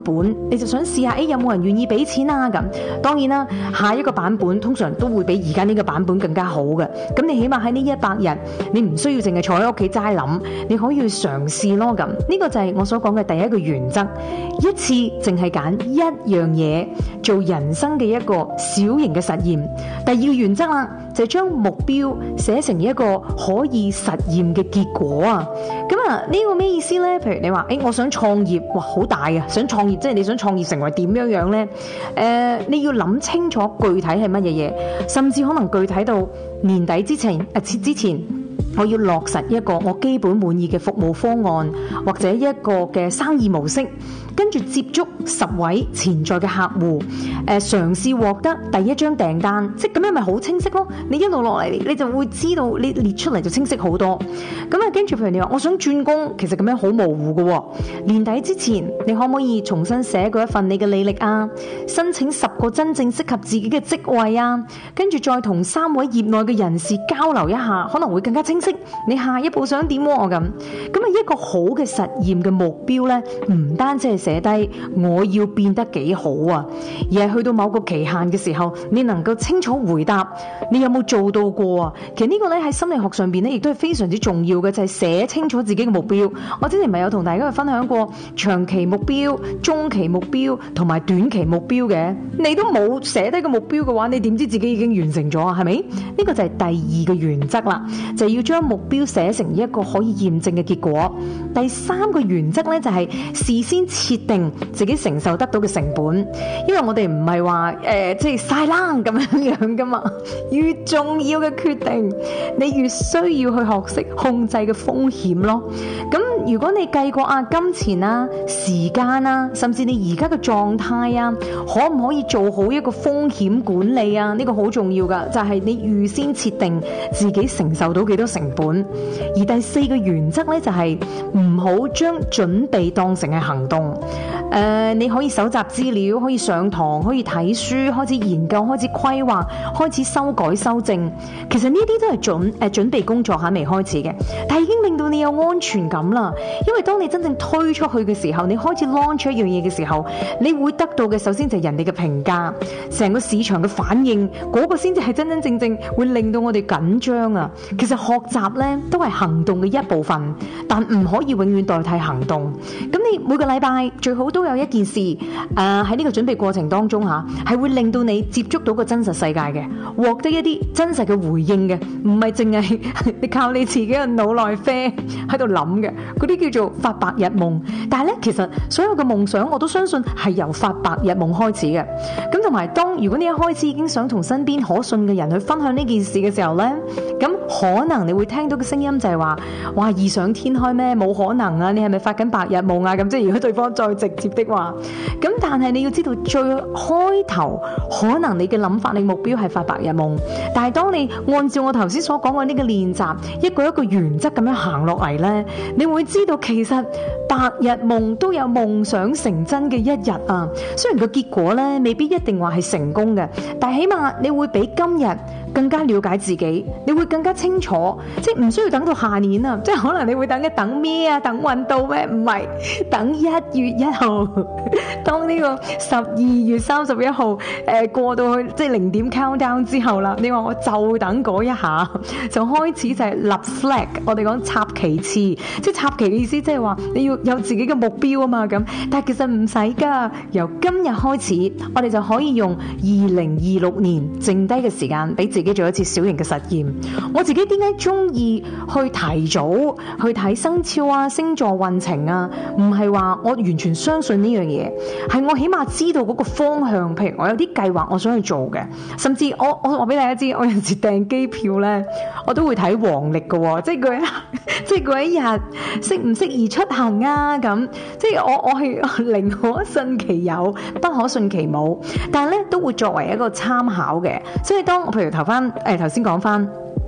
本，你就想試下，有冇人願意俾錢啊？咁當然啦，下一個版本通常都會比而家呢個版本更加好嘅。咁你起碼喺呢100日，你唔需要淨係坐喺屋企齋諗，你可以去嘗試咯。咁呢個就係我所講嘅第一個原則，一次淨係揀一樣嘢做人生嘅一個小型嘅實驗。第二個原則啦，就係將目標寫成一個可以實驗嘅結果啊。咁啊，呢個咩意思呢？譬如你話，我想創業，哇，好大啊！想創業，即係你想創業成為點樣呢？你要諗清楚具體係乜嘢嘢，甚至可能具體到年底之前，我要落實一個我基本滿意嘅服務方案，或者一個嘅生意模式，跟住接觸10位潛在嘅客戶，嘗試獲得第一張訂單，即係咁樣咪好清晰咯。你一路落嚟，你就會知道，你列出嚟就清晰好多。咁啊，跟住譬如你話我想轉工，其實咁樣好模糊嘅喎。年底之前，你可唔可以重新寫過一份你嘅履歷啊？申請10個真正適合自己嘅職位啊？跟住再同3位業內嘅人士交流一下，可能會更加清晰。你下一步想點喎？咁啊，一個好嘅實驗嘅目標呢，唔單止係寫低我要變得幾好啊，而係去到某個期限嘅時候，你能夠清楚回答你有冇做到過啊。其實呢個呢，喺心理學上邊呢，亦都係非常之重要嘅，就係寫清楚自己嘅目標。我之前咪有同大家去分享過長期目標、中期目標同埋短期目標嘅。你都冇寫低個目標嘅話，你點知自己已經完成咗啊？係咪？呢個就係第二個原則啦，就係要將目標寫成一個可以驗證嘅結果。第三個原則呢，就係事先設定自己承受得到嘅成本，因為我哋唔係話即係晒冷咁樣噶嘛。越重要嘅決定，你越需要去學識控制嘅風險咯。咁如果你計過金錢啊、時間啊，甚至你而家嘅狀態啊，可唔可以做好一個風險管理啊？呢個好重要噶，就係你預先設定自己承受到幾多成本。而第四個原則呢，就係唔好將準備當成係行動。你可以搜集資料，可以上堂，可以睇書，開始研究，開始規劃，開始修改修正。其實呢啲都係準備工作未開始嘅，但係已經令到你有安全感啦。因為當你真正推出去嘅時候，你開始 launch 一樣嘢嘅時候，你會得到嘅首先就係人哋嘅評價，成個市場嘅反應，嗰個先至係真真正正會令到我哋緊張啊。其實學習呢都係行動嘅一部分，但唔可以永遠代替行動。咁你每個禮拜最好都有一件事，喺呢個準備過程當中係會令到你接觸到個真實世界嘅，獲得一啲真實嘅回應嘅，唔係淨係你靠你自己嘅腦內啡喺度諗嘅，嗰啲叫做發白日夢。但係咧，其實所有嘅夢想我都相信係由發白日夢開始嘅。咁同埋如果你一開始已經想同身邊可信嘅人去分享呢件事嘅時候咧，咁可能你會聽到嘅聲音就係話：哇，異想天開咩？冇可能啊！你係咪發緊白日夢啊？咁即係如果對方再直接的話，咁但係你要知道最開頭可能你嘅諗法，你目標係發白日夢，但係當你按照我頭先所講嘅呢個練習，一個原則咁樣行落嚟呢，你會知道其實白日夢都有夢想成真嘅一日啊！雖然個結果呢未必一定話係成功嘅，但係起碼你會比今日更加了解自己，你會更加清楚，即係唔需要等到下年啊！即係可能你會等咩啊？等運到咩？唔係，等1月1號，當呢個12月31號過到去即係0點 countdown 之後啦，你話我就等嗰一下，就開始就係立 flag， 我哋講插旗幟，即係插旗嘅意思，即係話你要有自己嘅目標啊嘛咁。但係其實唔使㗎，由今日開始，我哋就可以用2026年剩低嘅時間，俾自己做一次小型嘅實驗。我自己點解中意去提早去睇生肖啊、星座運程啊？唔係話我完全相信呢樣嘢，係我起碼知道嗰個方向。譬如我有啲計劃我想去做嘅，甚至我話俾大家知，我有時訂機票咧，我都會睇黃曆嘅，即係嗰一日適唔適宜出行啊？咁即係我係寧可信其有，不可信其冇，但係咧都會作為一個參考嘅。所以當譬如頭先講翻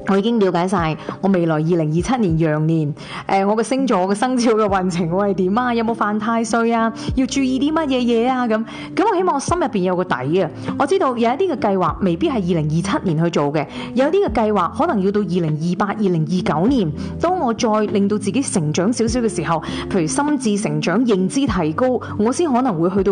我已經了解晒我未來2027年羊年，我嘅星座、我嘅生肖嘅運程會係點啊？有冇犯太歲啊？要注意啲乜嘢嘢啊？咁我希望我心入邊有個底啊！我知道有一啲嘅計劃未必係2027年去做嘅，有啲嘅計劃可能要到2028、2029年。當我再令到自己成長少少嘅時候，譬如心智成長、認知提高，我先可能會去到